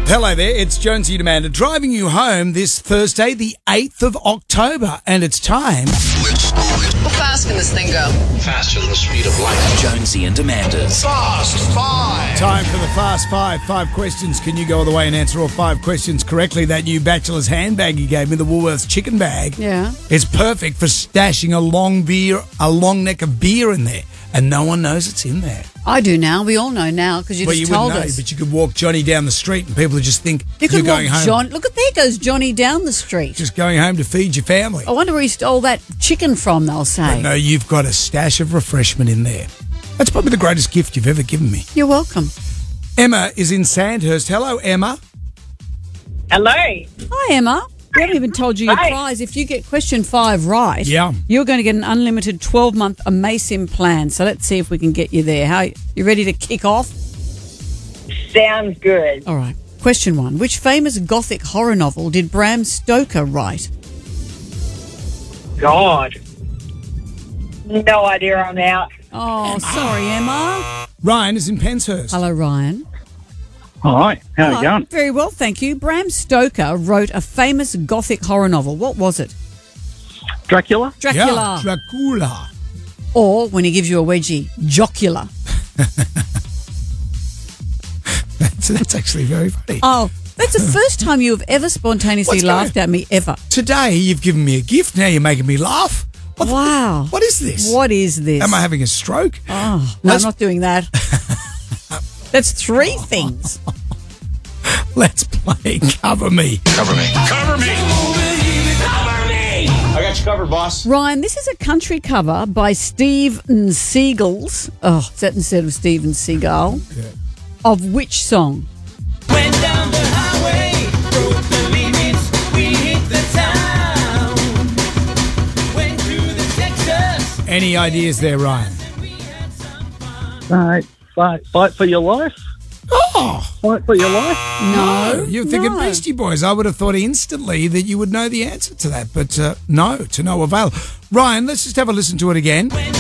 Hello there, it's Jonesy and Amanda driving you home this Thursday, the 8th of October, and it's time. How fast can this thing go? Faster than the speed of light. Jonesy and Amanda's Fast Five. Time for the Fast Five. 5 questions. Can you go all the way and answer all 5 questions correctly? That new bachelor's handbag you gave me, the Woolworths chicken bag, is perfect for stashing a long neck of beer in there, and no one knows it's in there. I do now. We all know now because you just told wouldn't know, us. but you could walk Johnny down the street and people would just think You you're could going walk home. Look at there goes Johnny down the street. Just going home to feed your family. I wonder where he stole that chicken from, they'll say. No, you've got a stash of refreshment in there. That's probably the greatest gift you've ever given me. You're welcome. Emma is in Sandhurst. Hello, Emma. Hello. Hi, Emma. We haven't even told you your Hi. prize. If you get question 5 right, Yeah. you're going to get an unlimited 12-month AMASIM plan. So let's see if we can get you there. How you ready to kick off? Sounds good. All right. Question 1. Which famous Gothic horror novel did Bram Stoker write? God. No idea, I'm out. Oh, sorry, Emma. Ryan is in Penshurst. Hello, Ryan. Hi, how are you Hi. going? Very well, thank you. Bram Stoker wrote a famous Gothic horror novel. What was it? Dracula? Dracula. Yeah, Dracula. Or, when he gives you a wedgie, Jocula. That's actually very funny. Oh, that's the first time you have ever spontaneously What's going laughed at me, ever. Today, you've given me a gift. Now you're making me laugh. Wow. What is this? What is this? Am I having a stroke? Oh, no, I'm not doing that. That's 3 things. Let's play Cover Me. Cover me. Cover me. Cover me. I got you covered, boss. Ryan, this is a country cover by Steven Seagulls. Oh, is that instead of Steven Seagal? Yeah. Of which song? Went down the highway, broke the limits, we hit the town. Went through the Texas. Any ideas there, Ryan? Fight for your life? Oh, Fight for your life? No. you're thinking no. Beastie Boys. I would have thought instantly that you would know the answer to that, but no, to no avail. Ryan, let's just have a listen to it again.